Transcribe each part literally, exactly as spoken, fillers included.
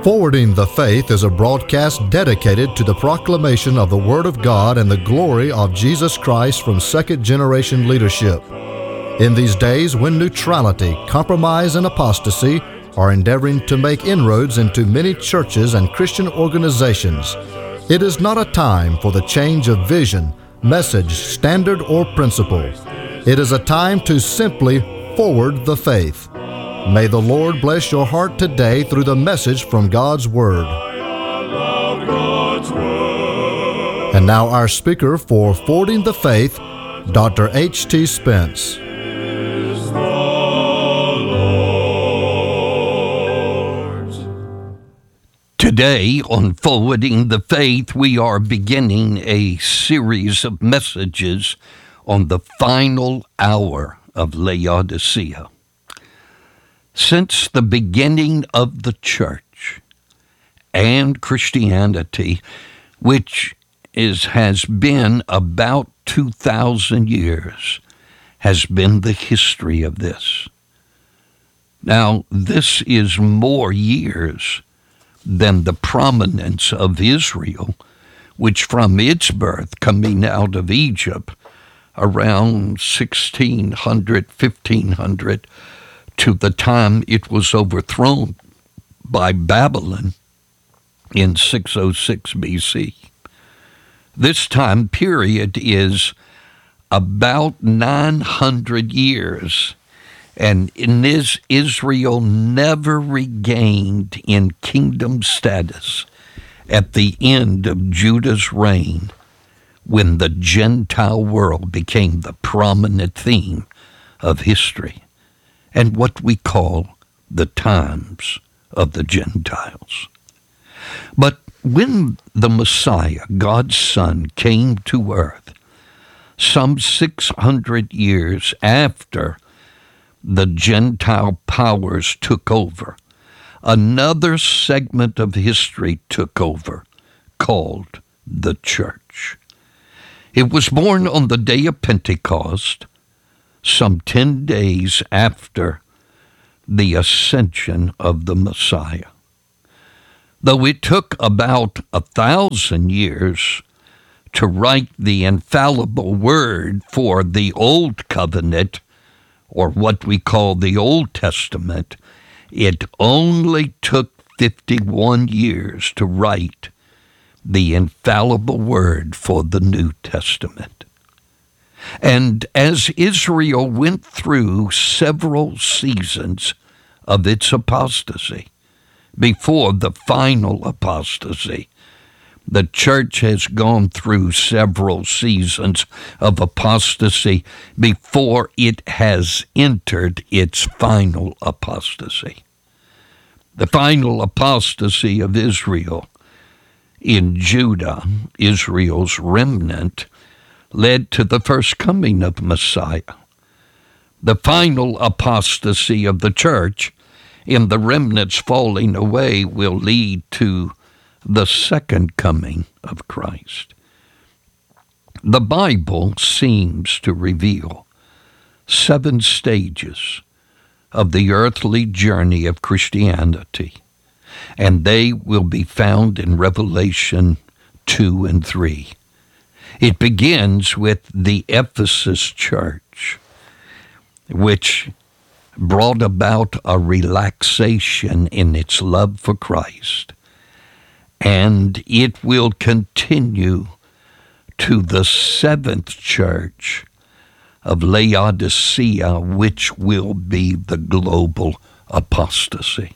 Forwarding the Faith is a broadcast dedicated to the proclamation of the Word of God and the glory of Jesus Christ from second-generation leadership. In these days when neutrality, compromise, and apostasy are endeavoring to make inroads into many churches and Christian organizations, it is not a time for the change of vision, message, standard, or principle. It is a time to simply forward the faith. May the Lord bless your heart today through the message from God's Word. And now our speaker for Forwarding the Faith, Doctor H T Spence. Today on Forwarding the Faith, we are beginning a series of messages on the final hour of Laodicea. Since the beginning of the church and Christianity, which is has been about two thousand years, has been the history of this. Now, this is more years than the prominence of Israel, which from its birth coming out of Egypt around sixteen hundred, fifteen hundred, to the time it was overthrown by Babylon in six oh six B C. This time period is about nine hundred years, and in this, Israel never regained in kingdom status at the end of Judah's reign, when the Gentile world became the prominent theme of history and what we call the times of the Gentiles. But when the Messiah, God's Son, came to earth, some six hundred years after the Gentile powers took over, another segment of history took over, called the church. It was born on the day of Pentecost, some ten days after the ascension of the Messiah. Though it took about a thousand years to write the infallible word for the Old Covenant, or what we call the Old Testament, it only took fifty-one years to write the infallible word for the New Testament. And as Israel went through several seasons of its apostasy, before the final apostasy, the church has gone through several seasons of apostasy before it has entered its final apostasy. The final apostasy of Israel in Judah, Israel's remnant, led to the first coming of Messiah. The final apostasy of the church in the remnants falling away will lead to the second coming of Christ. The Bible seems to reveal seven stages of the earthly journey of Christianity, and they will be found in Revelation two and three. It begins with the Ephesus church, which brought about a relaxation in its love for Christ, and it will continue to the seventh church of Laodicea, which will be the global apostasy.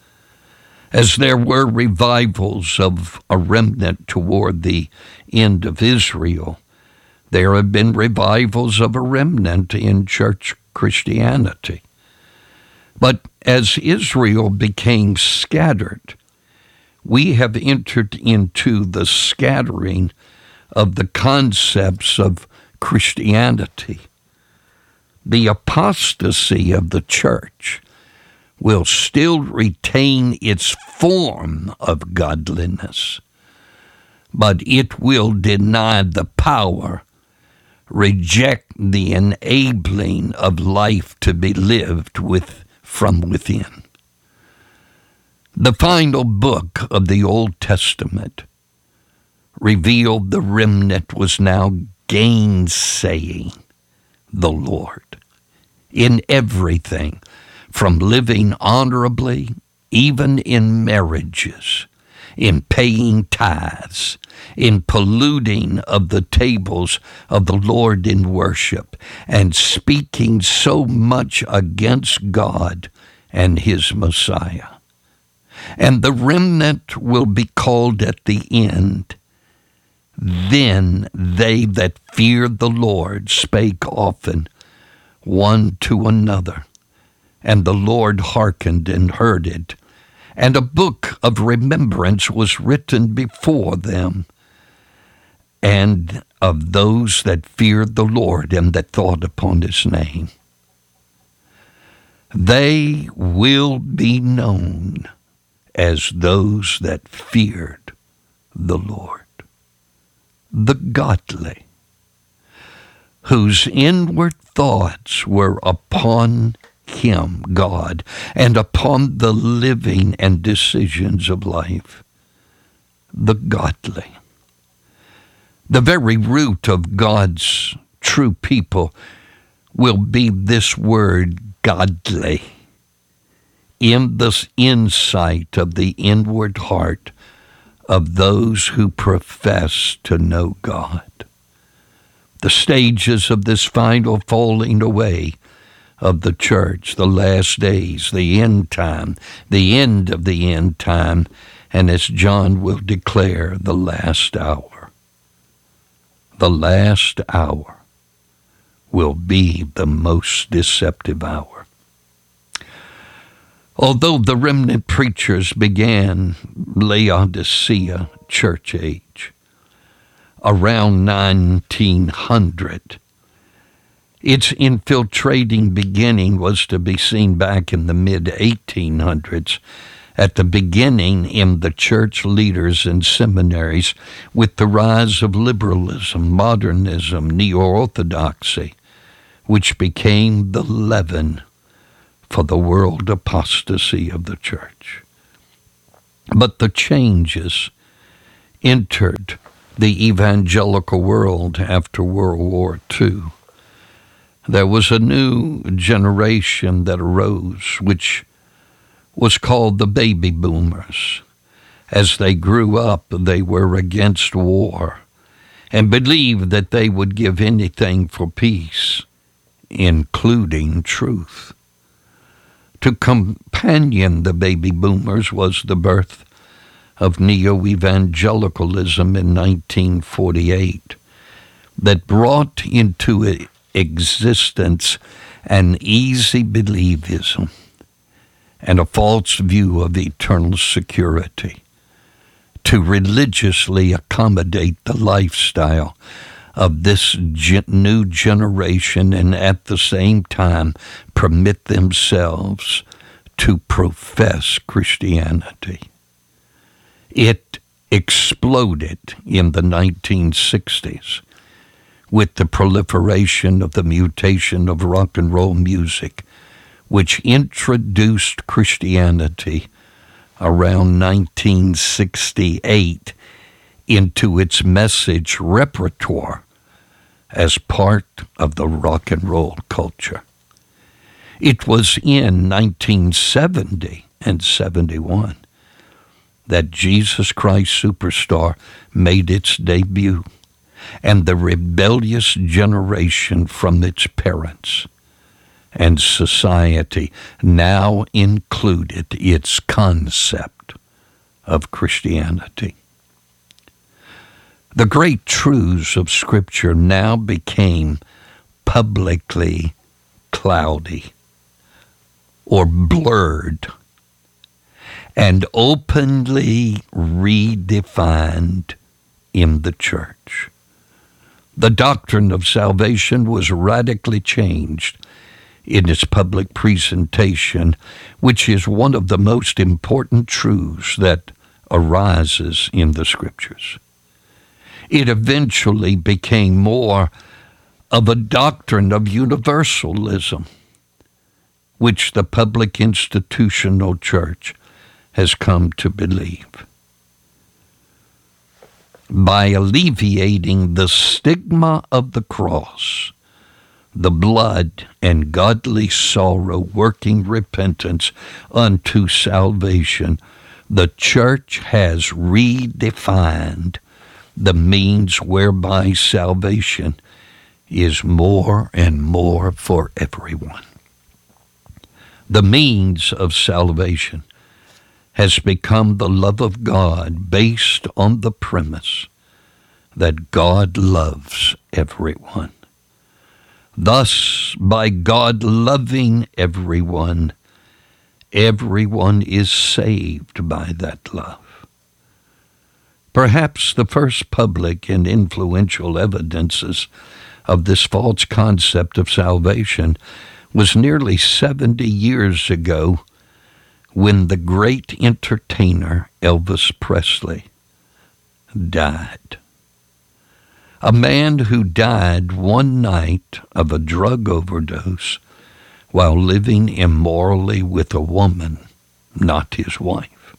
As there were revivals of a remnant toward the end of Israel, there have been revivals of a remnant in church Christianity. But as Israel became scattered, we have entered into the scattering of the concepts of Christianity. The apostasy of the church will still retain its form of godliness, but it will deny the power, reject the enabling of life to be lived with from within. The final book of the Old Testament revealed the remnant was now gainsaying the Lord in everything, from living honorably, even in marriages, in paying tithes, in polluting of the tables of the Lord in worship, and speaking so much against God and his Messiah. And the remnant will be called at the end. Then they that feared the Lord spake often one to another, and the Lord hearkened and heard it. And a book of remembrance was written before them, and of those that feared the Lord and that thought upon his name. They will be known as those that feared the Lord, the godly, whose inward thoughts were upon him, God, and upon the living and decisions of life, the godly. The very root of God's true people will be this word, godly, in the insight of the inward heart of those who profess to know God. The stages of this final falling away of the church, the last days, the end time, the end of the end time, and as John will declare, the last hour. The last hour will be the most deceptive hour. Although the remnant preachers began Laodicea church age around nineteen hundred, its infiltrating beginning was to be seen back in the mid eighteen hundreds, at the beginning in the church leaders and seminaries with the rise of liberalism, modernism, neo-orthodoxy, which became the leaven for the world apostasy of the church. But the changes entered the evangelical world after World War Two. There was a new generation that arose, which was called the baby boomers. As they grew up, they were against war and believed that they would give anything for peace, including truth. To companion the baby boomers was the birth of neo-evangelicalism in nineteen forty-eight that brought into existence an easy believism and a false view of eternal security to religiously accommodate the lifestyle of this ge- new generation and at the same time permit themselves to profess Christianity. It exploded in the nineteen sixties with the proliferation of the mutation of rock and roll music, which introduced Christianity around nineteen sixty-eight into its message repertoire as part of the rock and roll culture. It was in nineteen seventy and seventy-one that Jesus Christ Superstar made its debut, and the rebellious generation from its parents and society now included its concept of Christianity. The great truths of Scripture now became publicly cloudy or blurred and openly redefined in the church. The doctrine of salvation was radically changed in its public presentation, which is one of the most important truths that arises in the Scriptures. It eventually became more of a doctrine of universalism, which the public institutional church has come to believe. By alleviating the stigma of the cross, the blood and godly sorrow working repentance unto salvation, the church has redefined the means whereby salvation is more and more for everyone. The means of salvation has become the love of God based on the premise that God loves everyone. Thus, by God loving everyone, everyone is saved by that love. Perhaps the first public and influential evidences of this false concept of salvation was nearly seventy years ago when the great entertainer Elvis Presley died. A man who died one night of a drug overdose while living immorally with a woman, not his wife.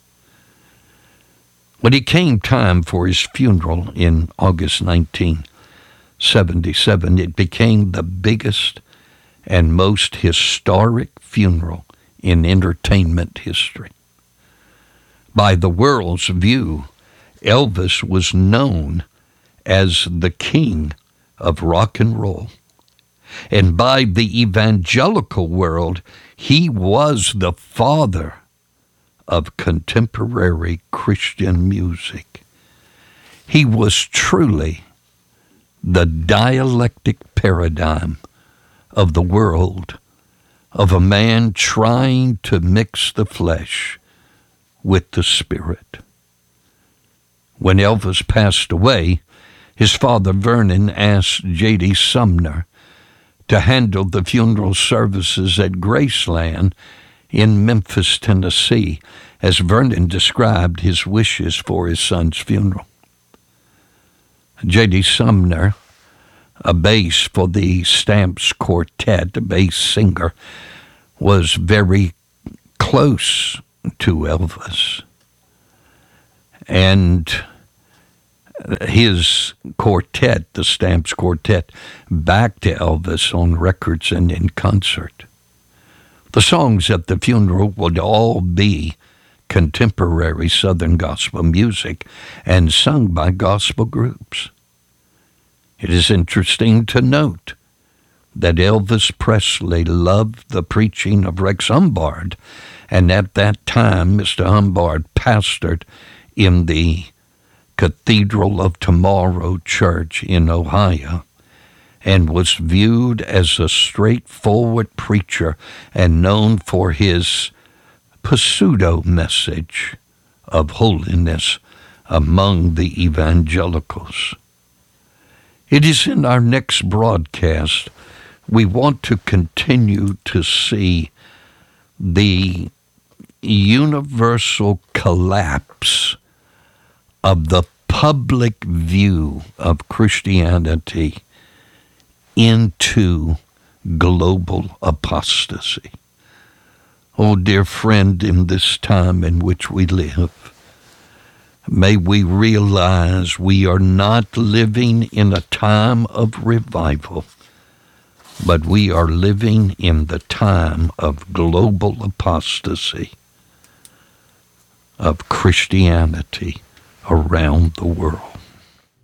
When it came time for his funeral in August nineteen seventy-seven, it became the biggest and most historic funeral in entertainment history. By the world's view, Elvis was known as the king of rock and roll. And by the evangelical world, he was the father of contemporary Christian music. He was truly the dialectic paradigm of the world, of a man trying to mix the flesh with the spirit. When Elvis passed away, his father Vernon asked J D Sumner to handle the funeral services at Graceland in Memphis, Tennessee, as Vernon described his wishes for his son's funeral. J D Sumner, a bass for the Stamps Quartet, a bass singer, was very close to Elvis. And his quartet, the Stamps Quartet, backed Elvis on records and in concert. The songs at the funeral would all be contemporary Southern gospel music and sung by gospel groups. It is interesting to note that Elvis Presley loved the preaching of Rex Humbard, and at that time Mister Humbard pastored in the Cathedral of Tomorrow Church in Ohio, and was viewed as a straightforward preacher and known for his pseudo message of holiness among the evangelicals. It is in our next broadcast we want to continue to see the universal collapse of the public view of Christianity into global apostasy. Oh, dear friend, in this time in which we live, may we realize we are not living in a time of revival, but we are living in the time of global apostasy of Christianity around the world.